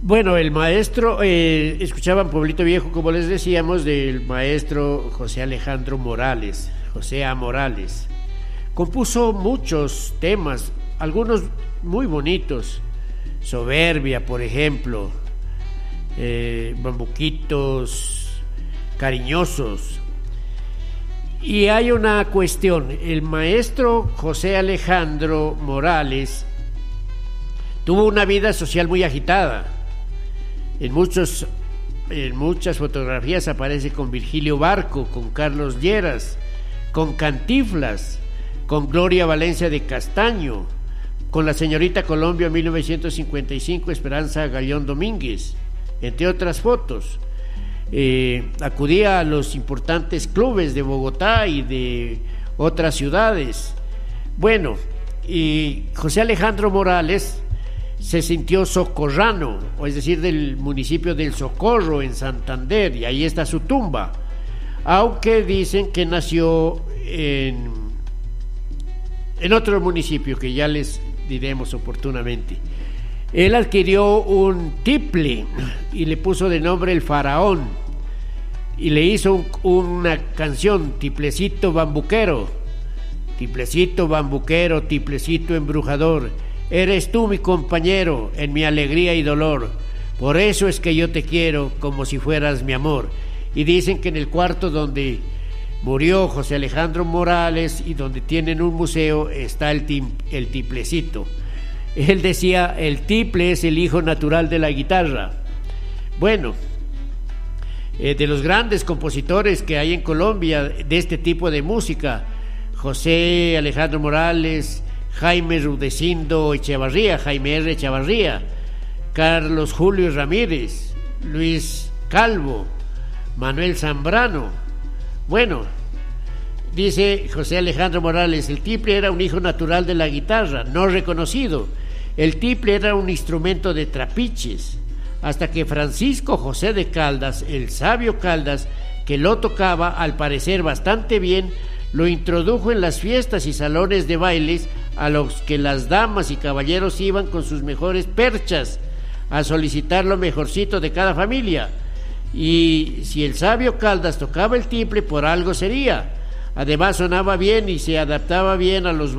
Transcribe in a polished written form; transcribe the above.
Bueno, el maestro, escuchaban Pueblito Viejo, como les decíamos, del maestro José Alejandro Morales, José A. Morales. Compuso muchos temas, algunos muy bonitos, Soberbia, por ejemplo, Bambuquitos, Cariñosos. Y hay una cuestión, el maestro José Alejandro Morales tuvo una vida social muy agitada. En muchas fotografías aparece con Virgilio Barco, con Carlos Lleras, con Cantinflas, con Gloria Valencia de Castaño, con la señorita Colombia 1955, Esperanza Gallón Domínguez, entre otras fotos. Acudía a los importantes clubes de Bogotá y de otras ciudades. Bueno, y José Alejandro Morales se sintió socorrano, o es decir, del municipio del Socorro, en Santander, y ahí está su tumba, aunque dicen que nació en otro municipio que ya les diremos oportunamente. Él adquirió un tiple y le puso de nombre El Faraón, y le hizo una canción, Tiplecito Bambuquero, tiplecito bambuquero, tiplecito embrujador, eres tú mi compañero en mi alegría y dolor, por eso es que yo te quiero como si fueras mi amor. Y dicen que en el cuarto donde murió José Alejandro Morales y donde tienen un museo está el tiplecito. Él decía, el tiple es el hijo natural de la guitarra. Bueno, de los grandes compositores que hay en Colombia de este tipo de música, José Alejandro Morales, Jaime Rudecindo Echevarría, Jaime R. Echevarría, Carlos Julio Ramírez, Luis Calvo, Manuel Zambrano. Bueno, dice José Alejandro Morales, el tiple era un hijo natural de la guitarra, no reconocido. El tiple era un instrumento de trapiches, hasta que Francisco José de Caldas, el sabio Caldas, que lo tocaba al parecer bastante bien, lo introdujo en las fiestas y salones de bailes a los que las damas y caballeros iban con sus mejores perchas a solicitar lo mejorcito de cada familia. Y si el sabio Caldas tocaba el tiple, por algo sería. Además sonaba bien y se adaptaba bien a los